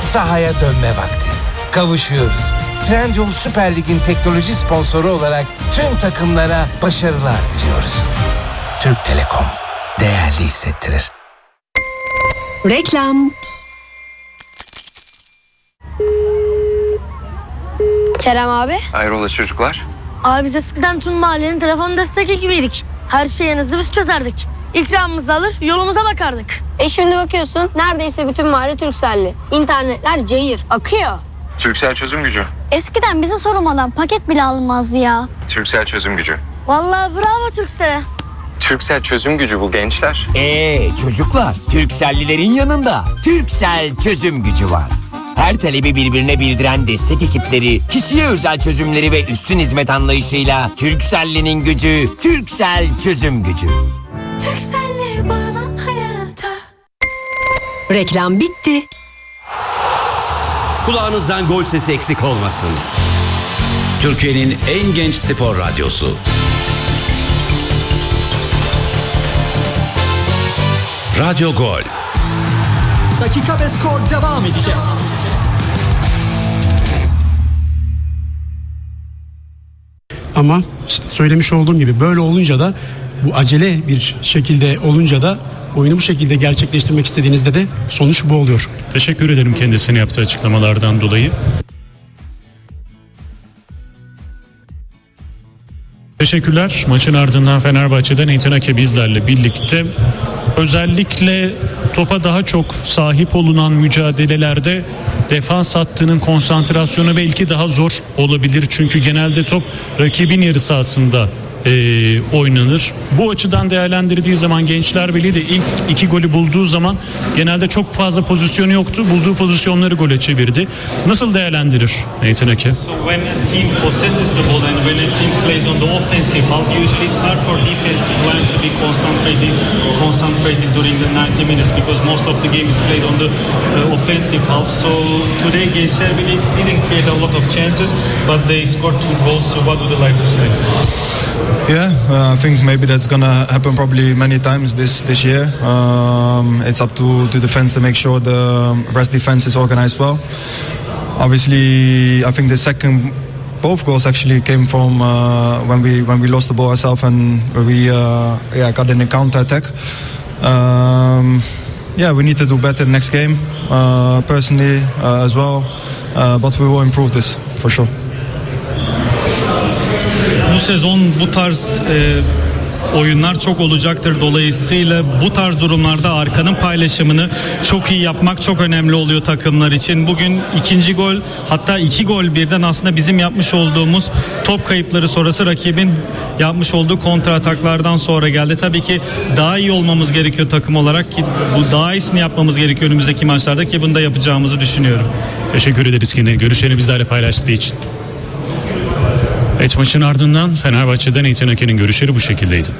sahaya dönme vakti. Kavuşuyoruz. Trendyol Süper Lig'in teknoloji sponsoru olarak tüm takımlara başarılar diliyoruz. Türk Telekom değerli hissettirir. Reklam. Kerem abi. Hayrola çocuklar? Abi biz eskiden tüm mahallenin telefon destek ekibiydik. Her şeyinizi biz çözerdik. İkramımızı alır yolumuza bakardık. Şimdi bakıyorsun neredeyse bütün mahalle Turkcell'li. İnternetler cayır, akıyor. Turkcell çözüm gücü. Eskiden bize sormadan paket bile alınmazdı ya. Turkcell çözüm gücü. Vallahi bravo Turkcell'e. Turkcell çözüm gücü bu gençler. Çocuklar, Turkcell'lilerin yanında Turkcell çözüm gücü var. Her talebi birbirine bildiren destek ekipleri, kişiye özel çözümleri ve üstün hizmet anlayışıyla Turkcell'linin gücü, Turkcell çözüm gücü. Turkcell'le bağlan hayata. Reklam bitti. Kulağınızdan gol sesi eksik olmasın. Türkiye'nin en genç spor radyosu. Radyo Gol. Dakika ve skor devam edecek. Ama işte söylemiş olduğum gibi böyle olunca da bu acele bir şekilde olunca da oyunu bu şekilde gerçekleştirmek istediğinizde de sonuç bu oluyor. Teşekkür ederim kendisine yaptığı açıklamalardan dolayı. Teşekkürler. Maçın ardından Fenerbahçe'den Ethan Ake bizlerle birlikte. Özellikle topa daha çok sahip olunan mücadelelerde defans hattının konsantrasyonu belki daha zor olabilir. Çünkü genelde top rakibin yarı sahasında oynanır. Bu açıdan değerlendirdiği zaman Gençler Birliği de ilk 2 golü bulduğu zaman genelde çok fazla pozisyonu yoktu. Bulduğu pozisyonları gole çevirdi. Nasıl değerlendirir Ethan Ake? So when a team possesses the ball and when a team plays on the offensive half, usually it's hard for defensive line to be concentrated during the 90 minutes because most of the game is played on the offensive half. So today Gençler Birliği didn't create a lot of chances, but they scored 2 goals. So what would you like to say? Yeah, I think maybe that's gonna happen probably many times this year. It's up to the defense to make sure the rest defense is organized well. Obviously, I think both goals actually came from when we lost the ball ourselves and we got in a counter attack. We need to do better next game, personally as well. But we will improve this for sure. Bu sezon bu tarz oyunlar çok olacaktır. Dolayısıyla bu tarz durumlarda arkanın paylaşımını çok iyi yapmak çok önemli oluyor takımlar için. Bugün ikinci gol, hatta 2 gol birden aslında bizim yapmış olduğumuz top kayıpları sonrası rakibin yapmış olduğu kontra ataklardan sonra geldi. Tabii ki daha iyi olmamız gerekiyor takım olarak ki bu daha iyisini yapmamız gerekiyor önümüzdeki maçlarda ki bunu da yapacağımızı düşünüyorum. Teşekkür ederiz yine görüşlerini bizlerle paylaştığı için. Evet, maçın ardından Fenerbahçe'den Ethan Ake'nin görüşleri bu şekildeydi.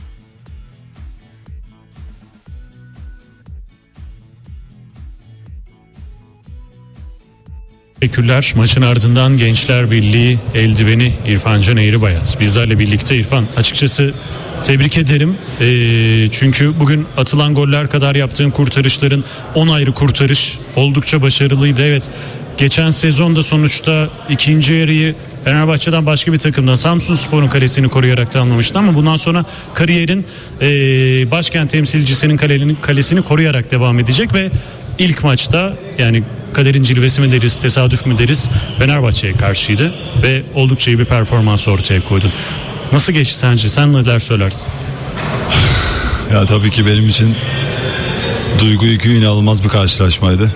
Teşekkürler. Maçın ardından Gençler Birliği eldiveni İrfan Can Eğribayat bizlerle birlikte. İrfan, açıkçası tebrik ederim. Çünkü bugün atılan goller kadar yaptığın kurtarışların 10 ayrı kurtarış oldukça başarılıydı. Evet, geçen sezonda sonuçta ikinci yarıyı Fenerbahçe'den başka bir takımdan Samsunspor'un kalesini koruyarak tamamlamıştı ama bundan sonra kariyerin başkent temsilcisinin kalesini koruyarak devam edecek ve ilk maçta, yani kaderin cilvesi mi deriz, tesadüf mü deriz, Fenerbahçe'ye karşıydı ve oldukça iyi bir performans ortaya koydun. Nasıl geçti sence? Sen neler söylersin? Ya tabii ki benim için duygu yükü inanılmaz bir karşılaşmaydı.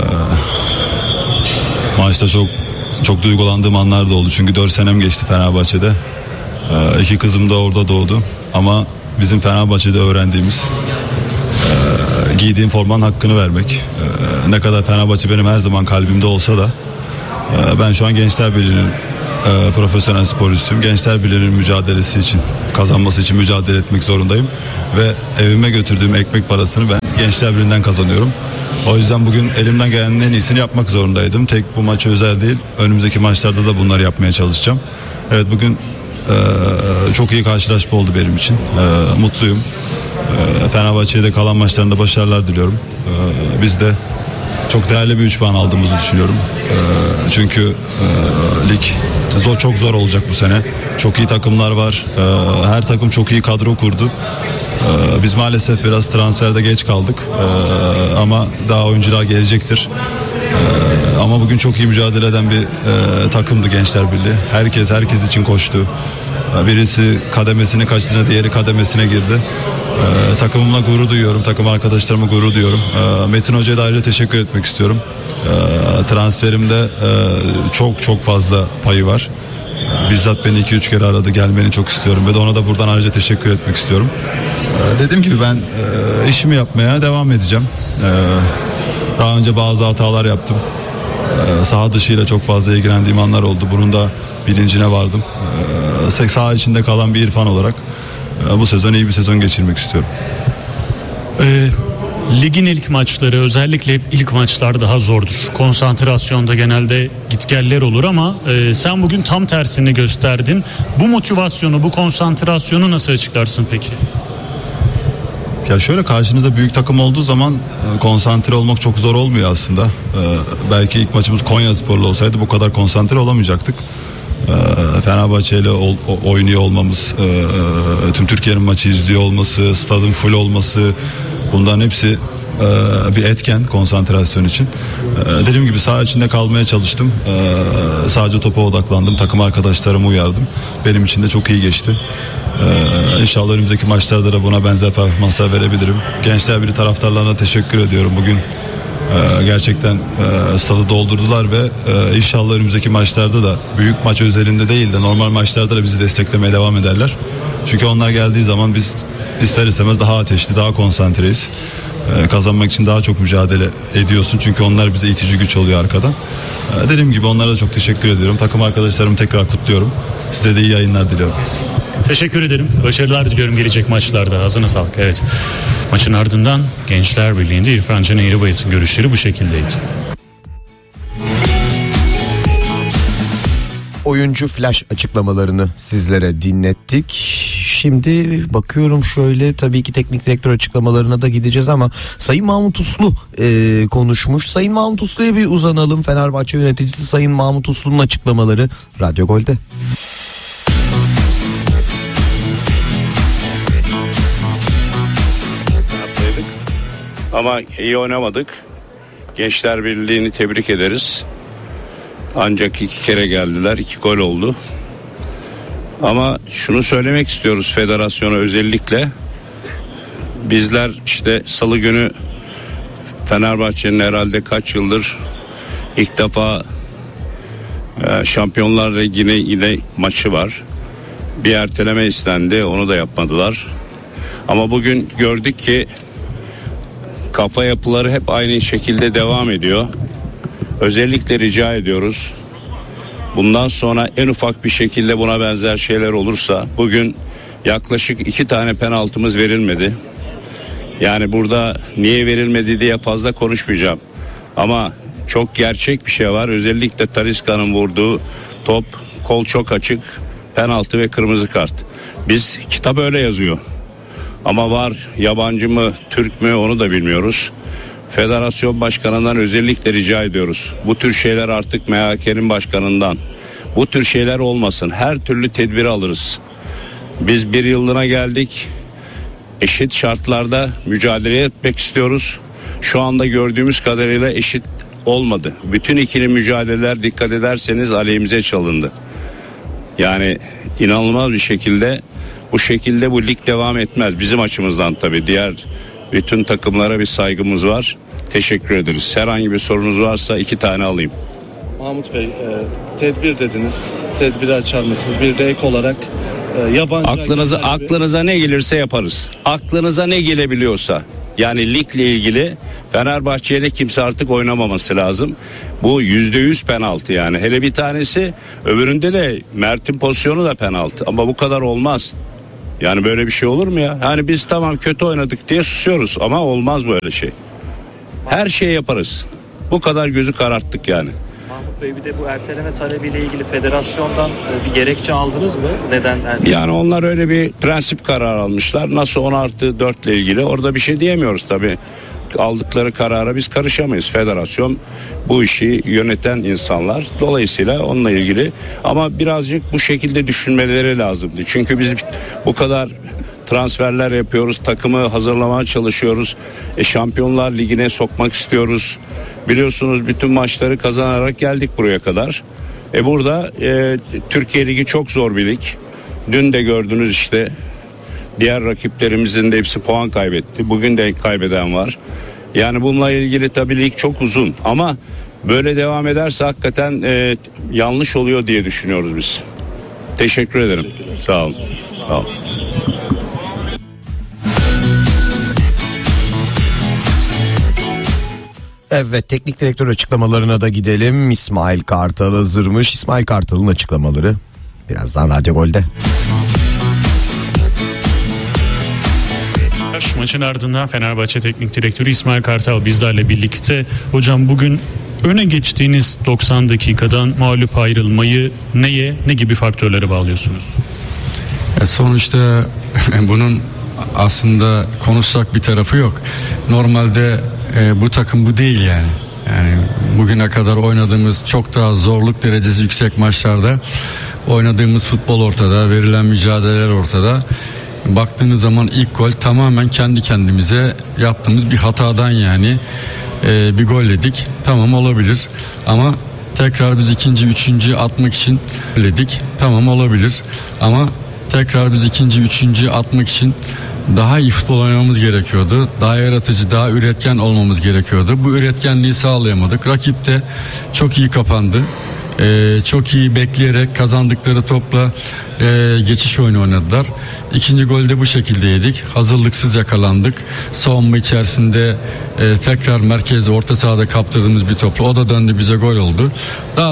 Maçta çok duygulandığım anlar da oldu. Çünkü 4 senem geçti Fenerbahçe'de. 2 kızım da orada doğdu. Ama bizim Fenerbahçe'de öğrendiğimiz giydiğim formanın hakkını vermek. Ne kadar Fenerbahçe benim her zaman kalbimde olsa da ben şu an Gençler Birliği'nin profesyonel sporcusuyum. Gençler Birliği'nin mücadelesi için, kazanması için mücadele etmek zorundayım. Ve evime götürdüğüm ekmek parasını ben Gençler Birliği'nden kazanıyorum. O yüzden bugün elimden gelenin en iyisini yapmak zorundaydım. Tek bu maça özel değil, önümüzdeki maçlarda da bunları yapmaya çalışacağım. Evet, bugün çok iyi karşılaşma oldu benim için. Mutluyum. Fenerbahçe'ye de kalan maçlarında başarılar diliyorum. Biz de çok değerli bir 3 puan aldığımızı düşünüyorum. Çünkü lig çok zor olacak bu sene. Çok iyi takımlar var. Her takım çok iyi kadro kurdu. Biz maalesef biraz transferde geç kaldık. Ama daha oyuncular gelecektir. Ama bugün çok iyi mücadele eden bir takımdı Gençler Birliği. Herkes için koştu. Birisi kademesini kaçtığında diğeri kademesine girdi. Takımımla gurur duyuyorum. Takım arkadaşlarıma gurur duyuyorum. Metin Hoca'ya da ayrıca teşekkür etmek istiyorum. Transferimde çok fazla payı var. Bizzat beni 2-3 kere aradı. Gelmeni çok istiyorum ve de ona da buradan ayrıca teşekkür etmek istiyorum. Dediğim gibi ben işimi yapmaya devam edeceğim. Daha önce bazı hatalar yaptım. Saha dışıyla çok fazla ilgilendiğim anlar oldu. Bunun da bilincine vardım. Saha içinde kalan bir İrfan olarak bu sezon iyi bir sezon geçirmek istiyorum. Ligin ilk maçları, özellikle hep ilk maçlar daha zordur. Konsantrasyonda genelde gitgeller olur ama sen bugün tam tersini gösterdin. Bu motivasyonu, bu konsantrasyonu nasıl açıklarsın peki? Ya şöyle, karşınızda büyük takım olduğu zaman konsantre olmak çok zor olmuyor aslında. Belki ilk maçımız Konyaspor'la olsaydı bu kadar konsantre olamayacaktık. Fenerbahçe ile oynuyor olmamız, tüm Türkiye'nin maçı izliyor olması, stadın full olması, bunların hepsi bir etken konsantrasyon için. Dediğim gibi saha içinde kalmaya çalıştım. Sadece topa odaklandım. Takım arkadaşlarımı uyardım. Benim için de çok iyi geçti. İnşallah önümüzdeki maçlarda da buna benzer performanslar verebilirim. Gençler Birliği taraftarlarına teşekkür ediyorum. Bugün gerçekten stadı doldurdular ve inşallah önümüzdeki maçlarda da büyük maç özelinde değil de normal maçlarda da bizi desteklemeye devam ederler. Çünkü onlar geldiği zaman biz ister istemez daha ateşli, daha konsantreyiz. Kazanmak için daha çok mücadele ediyorsun. Çünkü onlar bize itici güç oluyor arkadan. Dediğim gibi onlara da çok teşekkür ediyorum. Takım arkadaşlarımı tekrar kutluyorum. Size de iyi yayınlar diliyorum. Teşekkür ederim. Başarılar diliyorum gelecek maçlarda. Ağzına sağlık. Evet. Maçın ardından Gençler Birliği'nde İrfan Can Eğribayat'ın görüşleri bu şekildeydi. Oyuncu flash açıklamalarını sizlere dinlettik. Şimdi bakıyorum şöyle, tabii ki teknik direktör açıklamalarına da gideceğiz ama Sayın Mahmut Uslu konuşmuş. Sayın Mahmut Uslu'ya bir uzanalım. Fenerbahçe yöneticisi Sayın Mahmut Uslu'nun açıklamaları Radyo Gol'de. Ama iyi oynamadık. Gençler Birliği'ni tebrik ederiz. Ancak 2 kere geldiler. 2 gol oldu. Ama şunu söylemek istiyoruz federasyona özellikle. Bizler işte salı günü Fenerbahçe'nin herhalde kaç yıldır ilk defa Şampiyonlar Ligi'ne yine maçı var. Bir erteleme istendi. Onu da yapmadılar. Ama bugün gördük ki kafa yapıları hep aynı şekilde devam ediyor. Özellikle rica ediyoruz. Bundan sonra en ufak bir şekilde buna benzer şeyler olursa, bugün yaklaşık 2 tane penaltımız verilmedi. Yani burada niye verilmedi diye fazla konuşmayacağım. Ama çok gerçek bir şey var. Özellikle Talisca'nın vurduğu top, kol çok açık, penaltı ve kırmızı kart. Biz kitap öyle yazıyor. Ama var, yabancı mı, Türk mü, onu da bilmiyoruz. Federasyon başkanından özellikle rica ediyoruz. Bu tür şeyler artık MHK'nin başkanından. Bu tür şeyler olmasın. Her türlü tedbiri alırız. Biz bir yıllığına geldik. Eşit şartlarda mücadele etmek istiyoruz. Şu anda gördüğümüz kadarıyla eşit olmadı. Bütün ikili mücadeleler, dikkat ederseniz, aleyhimize çalındı. Yani inanılmaz bir şekilde, bu şekilde bu lig devam etmez. Bizim açımızdan tabii, diğer bütün takımlara bir saygımız var. Teşekkür ederiz. Herhangi bir sorunuz varsa 2 tane alayım. Mahmut Bey, tedbir dediniz. Tedbiri açar mısınız? Bir de ek olarak yabancı... Aklınıza ne gelirse yaparız. Aklınıza ne gelebiliyorsa. Yani ligle ilgili Fenerbahçe'yle kimse artık oynamaması lazım. Bu %100 penaltı yani. Hele bir tanesi, öbüründe de Mert'in pozisyonu da penaltı. Ama bu kadar olmaz. Yani böyle bir şey olur mu ya? Hani biz tamam kötü oynadık diye susuyoruz ama olmaz böyle şey. Her şeyi yaparız. Bu kadar gözü kararttık yani. Mahmut Bey, bir de bu erteleme talebiyle ilgili federasyondan bir gerekçe aldınız mı? Neden? Yani onlar öyle bir prensip kararı almışlar. Nasıl 10+4 ile ilgili, orada bir şey diyemiyoruz tabii. aldıkları karara biz karışamayız. Federasyon bu işi yöneten insanlar. Dolayısıyla onunla ilgili ama birazcık bu şekilde düşünmeleri lazımdı. Çünkü biz bu kadar transferler yapıyoruz, takımı hazırlamaya çalışıyoruz. Şampiyonlar Ligi'ne sokmak istiyoruz. Biliyorsunuz bütün maçları kazanarak geldik buraya kadar. Burada Türkiye Ligi çok zor bir lig. Dün de gördünüz işte diğer rakiplerimizin de hepsi puan kaybetti. Bugün de kaybeden var. Yani bununla ilgili tabii lig çok uzun ama böyle devam ederse hakikaten yanlış oluyor diye düşünüyoruz biz. Teşekkür ederim. Sağ olun. Sağ olun. Evet, teknik direktör açıklamalarına da gidelim. İsmail Kartal hazırmış. İsmail Kartal'ın açıklamaları birazdan Radyo Gol'de. Maçın ardından Fenerbahçe Teknik Direktörü İsmail Kartal bizlerle birlikte. Hocam bugün öne geçtiğiniz 90 dakikadan mağlup ayrılmayı ne gibi faktörlere bağlıyorsunuz? Sonuçta bunun aslında konuşacak bir tarafı yok. Normalde bu takım bu değil yani. Yani bugüne kadar oynadığımız çok daha zorluk derecesi yüksek maçlarda oynadığımız futbol ortada, verilen mücadeleler ortada. Baktığınız zaman ilk gol tamamen kendi kendimize yaptığımız bir hatadan yani bir gol yedik. Tamam, olabilir ama tekrar biz ikinci, üçüncü atmak için yedik. Tamam, olabilir ama tekrar biz ikinci, üçüncü atmak için daha iyi futbol oynamamız gerekiyordu. Daha yaratıcı, daha üretken olmamız gerekiyordu. Bu üretkenliği sağlayamadık. Rakip de çok iyi kapandı. Çok iyi bekleyerek kazandıkları topla geçiş oyunu oynadılar. İkinci golde bu şekilde yedik. Hazırlıksız yakalandık. Savunma içerisinde tekrar merkezde orta sahada kaptırdığımız bir topla o da döndü, bize gol oldu. Daha